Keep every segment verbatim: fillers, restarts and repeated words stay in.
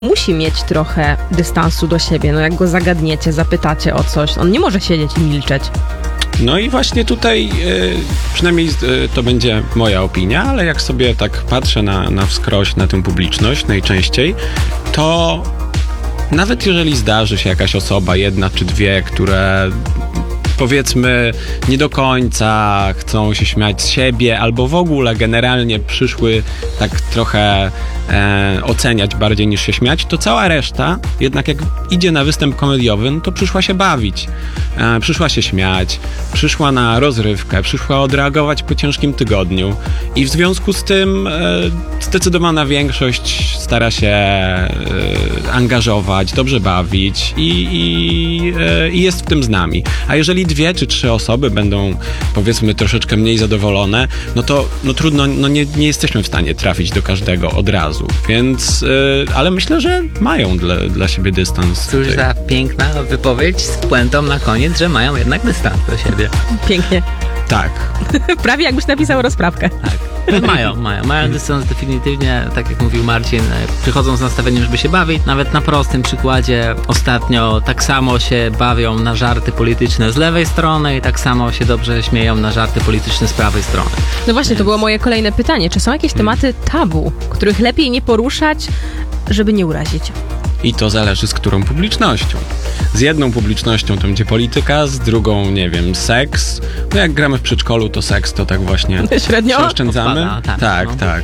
musi mieć trochę dystansu do siebie. No jak go zagadniecie, zapytacie o coś, on nie może siedzieć i milczeć. No i właśnie tutaj, yy, przynajmniej yy, to będzie moja opinia, ale jak sobie tak patrzę na, na wskroś, na tę publiczność najczęściej, to nawet jeżeli zdarzy się jakaś osoba, jedna czy dwie, które powiedzmy nie do końca chcą się śmiać z siebie, albo w ogóle generalnie przyszły tak trochę e, oceniać bardziej niż się śmiać, to cała reszta jednak jak idzie na występ komediowy, no to przyszła się bawić, e, przyszła się śmiać, przyszła na rozrywkę, przyszła odreagować po ciężkim tygodniu i w związku z tym e, zdecydowana większość stara się e, angażować, dobrze bawić i, i, e, i jest w tym z nami. A jeżeli dwie czy trzy osoby będą, powiedzmy, troszeczkę mniej zadowolone, no to no trudno, no nie, nie jesteśmy w stanie trafić do każdego od razu, więc, yy, ale myślę, że mają dla, dla siebie dystans. Cóż tutaj za piękna wypowiedź z puentą na koniec, że mają jednak dystans do siebie. Pięknie. Tak. Prawie jakbyś napisał rozprawkę. Tak. Mają, mają, mają dystans definitywnie, tak jak mówił Marcin, przychodzą z nastawieniem, żeby się bawić. Nawet na prostym przykładzie ostatnio tak samo się bawią na żarty polityczne z lewej strony i tak samo się dobrze śmieją na żarty polityczne z prawej strony. No właśnie, to było moje kolejne pytanie. Czy są jakieś tematy tabu, których lepiej nie poruszać, żeby nie urazić? I to zależy z którą publicznością. Z jedną publicznością to będzie polityka, z drugą, nie wiem, seks. No jak gramy w przedszkolu, to seks to tak właśnie średnio oszczędzamy. Odpada, tak, tak, no. tak.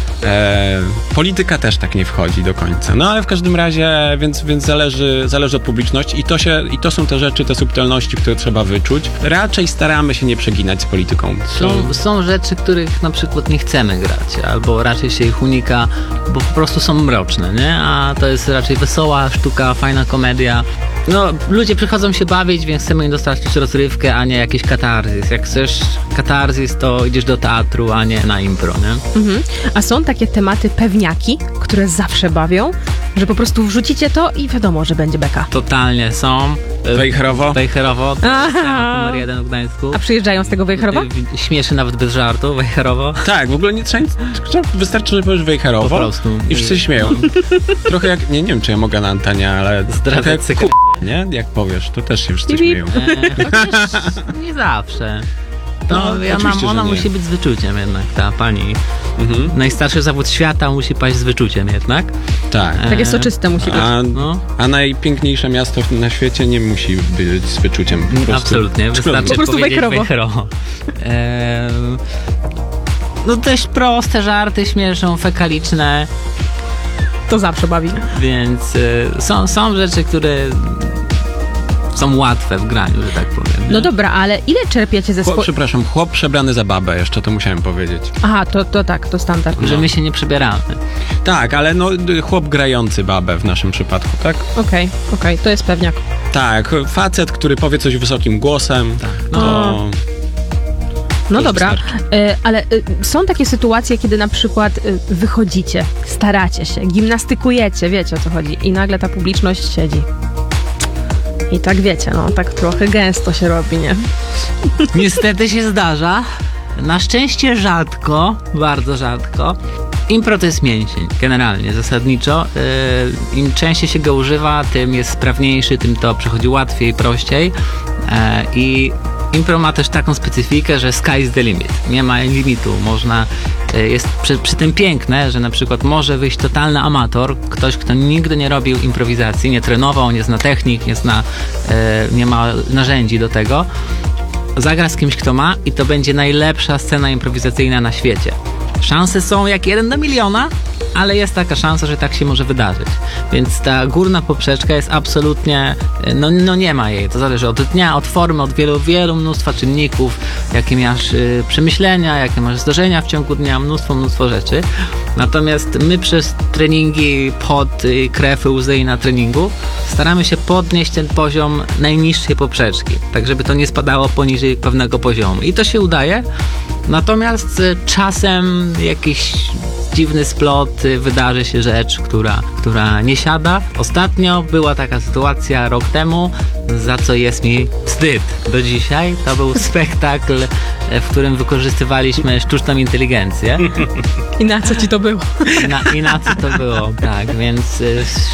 E, polityka też tak nie wchodzi do końca. No ale w każdym razie, więc, więc zależy, zależy od publiczności i to, się, i to są te rzeczy, te subtelności, które trzeba wyczuć. Raczej staramy się nie przeginać z polityką. Są, są rzeczy, których na przykład nie chcemy grać, albo raczej się ich unika, bo po prostu są mroczne, nie? A to jest raczej wesoła sztuka, fajna komedia. No, ludzie przychodzą się bawić, więc chcemy im dostarczyć rozrywkę, a nie jakiś katarzys. Jak chcesz katarzys, to idziesz do teatru, a nie na impro, nie? Mhm. A są takie tematy pewniaki, które zawsze bawią, że po prostu wrzucicie to i wiadomo, że będzie beka. Totalnie są. Wejherowo? Wejherowo. Numer jeden w Gdańsku. A przyjeżdżają z tego Wejherowa? Śmieszy nawet bez żartu, Wejherowo. Tak, w ogóle nie trzeba, wystarczy, że powiesz Wejherowo Po prostu. i wszyscy się śmieją. Trochę jak, nie, nie wiem, czy ja mogę na antenie, ale trochę jak ku... nie? Jak powiesz, to też się wszyscy śmieją. E, chociaż nie zawsze. To No, ja mam, ona musi być z wyczuciem jednak, ta pani. Mhm. Najstarszy zawód świata musi paść z wyczuciem jednak. Tak. E... Takie soczyste musi być. A, no. a najpiękniejsze miasto na świecie nie musi być z wyczuciem. Po prostu. Absolutnie, wystarczy po prostu powiedzieć Wejherowo. Wejherowo. E, no dość proste żarty śmieszą, fekaliczne. To zawsze bawi. Więc y, są, są rzeczy, które są łatwe w graniu, że tak powiem. Nie? No dobra, ale ile czerpiecie ze Chłop, swojego... przepraszam, chłop przebrany za babę, jeszcze to musiałem powiedzieć. Aha, to, to tak, to standard. Że my się nie przebieramy. Tak, ale no chłop grający babę w naszym przypadku, tak? Okej, okej, okay, to jest pewniak. Tak, facet, który powie coś wysokim głosem, Tak. no... No. No To dobra, wystarczy. y, ale y, są takie sytuacje, kiedy na przykład y, wychodzicie, staracie się, gimnastykujecie, wiecie o co chodzi i nagle ta publiczność siedzi. I tak wiecie, no tak trochę gęsto się robi, nie? Niestety się zdarza. Na szczęście rzadko, bardzo rzadko. Impro to jest mięsień, generalnie, zasadniczo. Yy, Im częściej się go używa, tym jest sprawniejszy, tym to przechodzi łatwiej, prościej. Yy, I impro ma też taką specyfikę, że sky's the limit. Nie ma limitu. Można, yy, jest przy, przy tym piękne, że na przykład może wyjść totalny amator, ktoś, kto nigdy nie robił improwizacji, nie trenował, nie zna technik, nie zna, yy, nie ma narzędzi do tego. Zagra z kimś, kto ma i to będzie najlepsza scena improwizacyjna na świecie. Szanse są jak jeden do miliona, ale jest taka szansa, że tak się może wydarzyć. Więc ta górna poprzeczka jest absolutnie, no, no nie ma jej. To zależy od dnia, od formy, od wielu, wielu mnóstwa czynników, jakie masz y, przemyślenia, jakie masz zdarzenia w ciągu dnia, mnóstwo, mnóstwo rzeczy. Natomiast my przez treningi, pod y, krew, łzy i na treningu staramy się podnieść ten poziom najniższej poprzeczki, tak żeby to nie spadało poniżej pewnego poziomu. I to się udaje. Natomiast y, czasem jakieś dziwny splot, y, wydarzy się rzecz, która, która nie siada. Ostatnio była taka sytuacja rok temu, za co jest mi wstyd do dzisiaj. To był spektakl, y, w którym wykorzystywaliśmy sztuczną inteligencję. I na co ci to było? I na, i na co to było, tak, więc y,